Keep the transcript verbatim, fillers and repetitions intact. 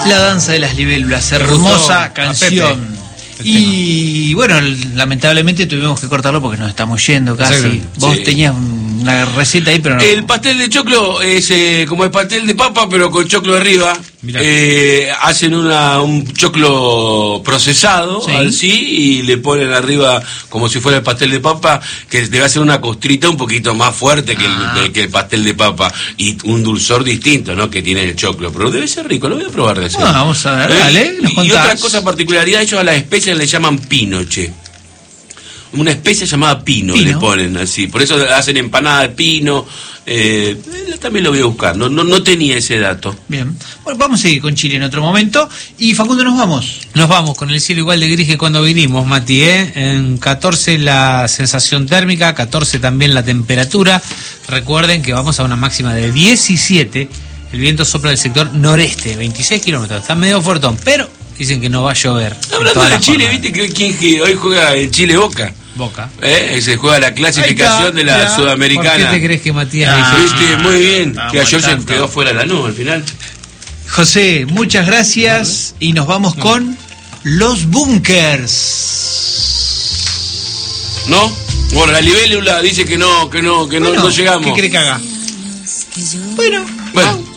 La danza de las libélulas, hermosa canción. Y bueno, lamentablemente tuvimos que cortarlo porque nos estamos yendo casi. Vos sí. tenías una receta ahí, pero no. El pastel de choclo es eh, como el pastel de papa, pero con choclo arriba. Eh, hacen una, un choclo procesado, sí. así, y le ponen arriba como si fuera el pastel de papa, que debe hacer una costrita un poquito más fuerte que, ah. el, que el pastel de papa, y un dulzor distinto, ¿no?, que tiene el choclo. Pero debe ser rico, lo voy a probar de hacer. Bueno, vamos a ver, ¿Eh? dale, nos contás. Y otra cosa particularidad, ellos a las especias le llaman pinoche. Una especia llamada pino, pino, le ponen así, por eso hacen empanada de pino. Eh, también lo voy a buscar, no, no, no tenía ese dato. Bien, bueno, vamos a seguir con Chile en otro momento. Y Facundo, nos vamos. Nos vamos con el cielo igual de gris que cuando vinimos, Mati, ¿eh? En catorce la sensación térmica, catorce también la temperatura. Recuerden que vamos a una máxima de diecisiete. El viento sopla del sector noreste, veintiséis kilómetros, está medio fuertón, pero dicen que no va a llover. Hablando de Chile, viste que quién que hoy juega el Chile Boca. Boca. ¿Eh? Se juega la clasificación está, de la ya. Sudamericana. ¿Por qué te crees que Matías ah, viste, muy bien, que ayer se quedó fuera de la nube al final. José, muchas gracias y nos vamos con los bunkers. ¿No? Bueno, la libélula dice que no, que no, que bueno, no, no llegamos. ¿Qué cree que haga? Bueno, bueno.